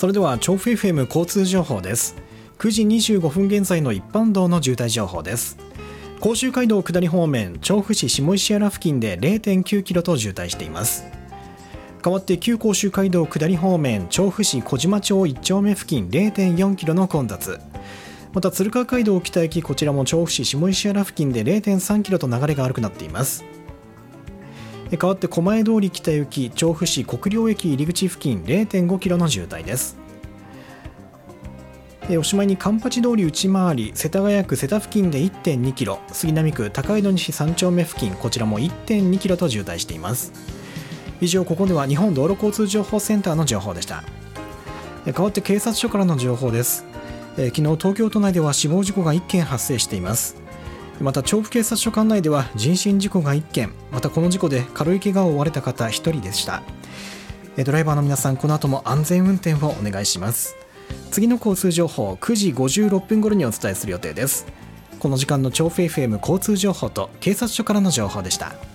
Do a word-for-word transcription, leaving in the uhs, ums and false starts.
それでは調布 エフエム 交通情報です。くじにじゅうごふん現在の一般道の渋滞情報です。甲州街道下り方面、調布市下石原付近で れいてんきゅうキロと渋滞しています。代わって旧甲州街道下り方面、調布市小島町いち丁目付近 れいてんよんキロの混雑。また鶴川街道北行き、こちらも調布市下石原付近で れいてんさんキロと流れが悪くなっています。代わって狛江通り北行き、調布市国領駅入り口付近 れいてんごキロの渋滞です。おしまいに環八通り内回り世田谷区瀬田付近で いってんにキロ、杉並区高井戸西さん丁目付近、こちらも いってんにキロと渋滞しています。以上、ここでは日本道路交通情報センターの情報でした。代わって警察署からの情報です。え昨日東京都内では死亡事故がいっけん発生しています。また調布警察署管内では人身事故がいっけん、またこの事故で軽い怪我を負われた方ひとりでした。ドライバーの皆さん、この後も安全運転をお願いします。次の交通情報くじごじゅうろっぷん頃にお伝えする予定です。この時間の調布 エフエム 交通情報と警察署からの情報でした。